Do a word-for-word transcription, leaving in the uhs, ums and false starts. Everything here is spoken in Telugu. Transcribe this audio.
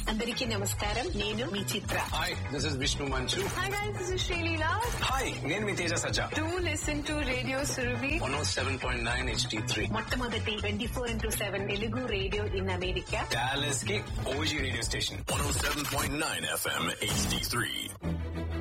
అందరికీ నమస్కారం. నేను మీ చిత్ర. హాయ్, దిస్ ఇస్ విష్ణు మంచు. Hi guys, this is Sreeleela. Hi, నేను మీ తేజ సజ్జా. Do listen to radio Surabhi one oh seven point nine H D three, మొట్టమొదటి twenty four into seven Telugu radio in America. Dallas కి ఓజీ రేడియో స్టేషన్. వన్ ఓ seven point nine F M H D three.